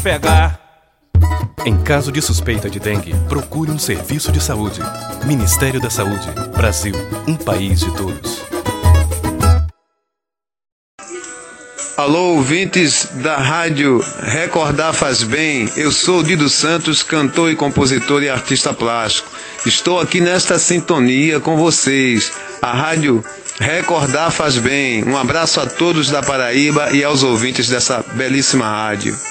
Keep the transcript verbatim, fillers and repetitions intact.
pegar. Em caso de suspeita de dengue, procure um serviço de saúde. Ministério da Saúde. Brasil, um país de todos. Alô, ouvintes da rádio Recordar Faz Bem. Eu sou Dido Santos, cantor e compositor e artista plástico. Estou aqui nesta sintonia com vocês. A rádio Recordar Faz Bem. Um abraço a todos da Paraíba e aos ouvintes dessa belíssima rádio.